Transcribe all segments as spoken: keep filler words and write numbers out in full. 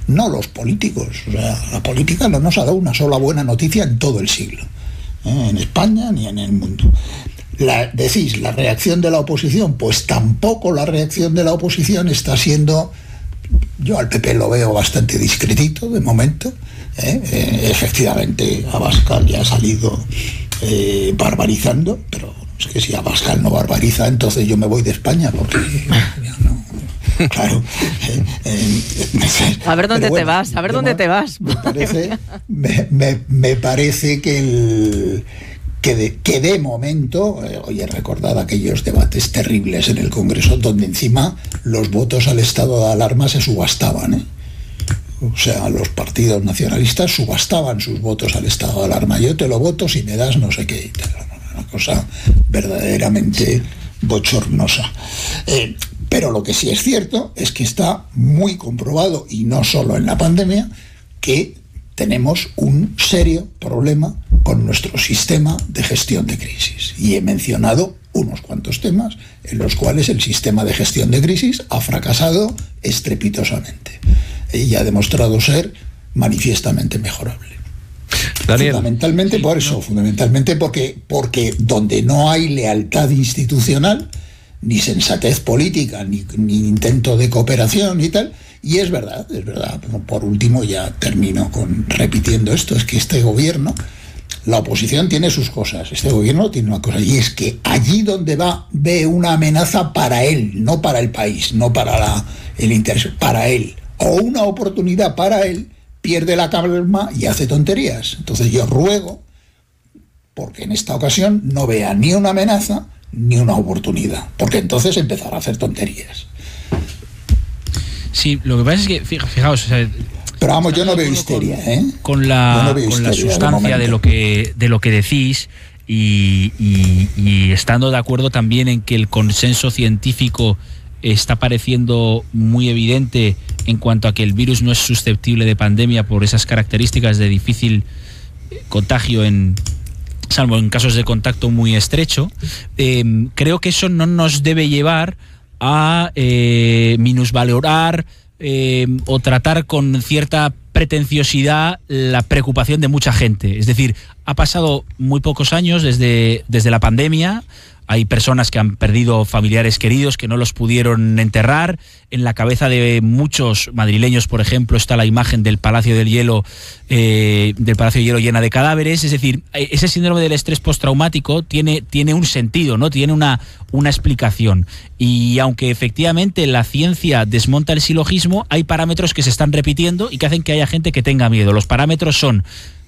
no los políticos. O sea, la política no nos ha dado una sola buena noticia en todo el siglo, ¿eh? En España ni en el mundo. La, decís, la reacción de la oposición, pues tampoco la reacción de la oposición está siendo... Yo al P P lo veo bastante discretito de momento, ¿eh? Eh, efectivamente Abascal ya ha salido eh, barbarizando, pero es que si Abascal no barbariza, entonces yo me voy de España, porque no, claro, eh, eh, a ver dónde bueno, te vas, a ver dónde te vas. Me parece, me, me, me parece que el que de, que de momento, eh, oye, recordad aquellos debates terribles en el Congreso donde encima los votos al estado de alarma se subastaban, ¿eh? O sea, los partidos nacionalistas subastaban sus votos al estado de alarma. Yo te lo voto si me das no sé qué. Una cosa verdaderamente bochornosa. Eh, pero lo que sí es cierto es que está muy comprobado, y no solo en la pandemia, que tenemos un serio problema con nuestro sistema de gestión de crisis. Y he mencionado unos cuantos temas en los cuales el sistema de gestión de crisis ha fracasado estrepitosamente y ha demostrado ser manifiestamente mejorable. Daniel. Fundamentalmente por eso, fundamentalmente porque, porque donde no hay lealtad institucional, ni sensatez política, ni, ni intento de cooperación y tal. Y es verdad, es verdad. Por último, ya termino con repitiendo esto, es que este gobierno, la oposición tiene sus cosas, este gobierno tiene una cosa, y es que allí donde va, ve una amenaza para él, no para el país, no para la, el interés, para él, o una oportunidad para él, pierde la calma y hace tonterías. Entonces yo ruego, porque en esta ocasión no vea ni una amenaza ni una oportunidad, porque entonces empezará a hacer tonterías. Sí, lo que pasa es que, fijaos, o sea, pero vamos, yo no veo histeria, ¿eh? Con la, no veo con histeria, la sustancia de, de lo que de lo que decís y, y, y estando de acuerdo también en que el consenso científico está pareciendo muy evidente en cuanto a que el virus no es susceptible de pandemia por esas características de difícil contagio en salvo en casos de contacto muy estrecho. Eh, creo que eso no nos debe llevar a eh, minusvalorar eh, o tratar con cierta pretenciosidad la preocupación de mucha gente. Es decir, ha pasado muy pocos años desde, desde la pandemia. Hay personas que han perdido familiares queridos que no los pudieron enterrar. En la cabeza de muchos madrileños, por ejemplo, está la imagen del Palacio del Hielo, eh, del Palacio del Hielo llena de cadáveres. Es decir, ese síndrome del estrés postraumático tiene, tiene un sentido, ¿no? Tiene una, una explicación. Y aunque efectivamente la ciencia desmonta el silogismo, hay parámetros que se están repitiendo y que hacen que haya gente que tenga miedo. Los parámetros son,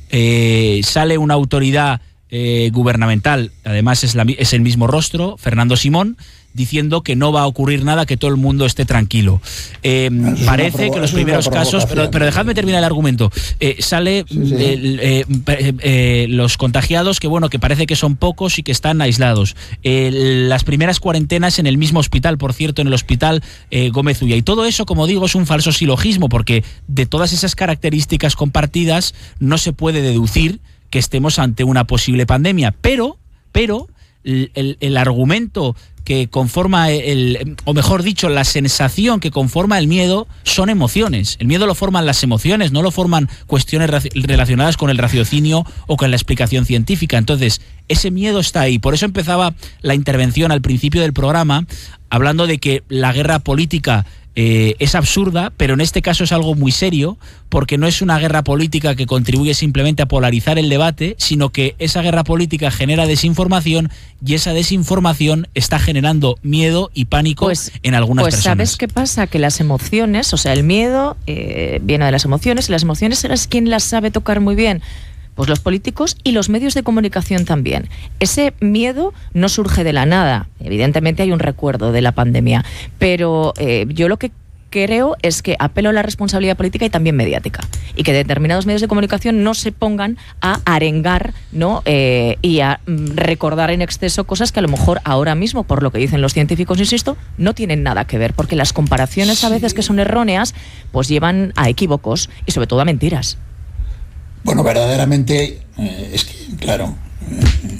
eh, sale una autoridad Eh, gubernamental, además es, la, es el mismo rostro, Fernando Simón, diciendo que no va a ocurrir nada, que todo el mundo esté tranquilo. Eh, parece que los primeros casos, pero, pero dejadme terminar el argumento, eh, sale sí, sí. Eh, eh, eh, los contagiados, que bueno, que parece que son pocos y que están aislados. Eh, las primeras cuarentenas en el mismo hospital, por cierto, en el hospital eh, Gómez Ulla. Y todo eso, como digo, es un falso silogismo, porque de todas esas características compartidas no se puede deducir que estemos ante una posible pandemia, pero, pero el, el, el argumento que conforma el, o mejor dicho, la sensación que conforma el miedo son emociones. El miedo lo forman las emociones, no lo forman cuestiones relacionadas con el raciocinio o con la explicación científica. Entonces, ese miedo está ahí. Por eso empezaba la intervención al principio del programa hablando de que la guerra política Eh, es absurda, pero en este caso es algo muy serio, porque no es una guerra política que contribuye simplemente a polarizar el debate, sino que esa guerra política genera desinformación y esa desinformación está generando miedo y pánico pues, en algunas pues personas. ¿Sabes qué pasa? Que las emociones, o sea, el miedo eh, viene de las emociones, y las emociones es quien las sabe tocar muy bien. Pues los políticos y los medios de comunicación también. Ese miedo no surge de la nada. Evidentemente hay un recuerdo de la pandemia, pero eh, yo lo que creo es que apelo a la responsabilidad política y también mediática, y que determinados medios de comunicación no se pongan a arengar, ¿no? Eh, y a mm, recordar en exceso cosas que a lo mejor ahora mismo, por lo que dicen los científicos, insisto, no tienen nada que ver, porque las comparaciones a veces que son erróneas, pues llevan a equívocos y sobre todo a mentiras. Bueno, verdaderamente, eh, es que, claro, eh,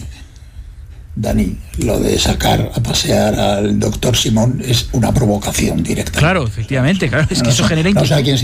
Dani, lo de sacar a pasear al doctor Simón es una provocación directa. Claro, efectivamente, claro, es que no, eso no, genera no sé a quién se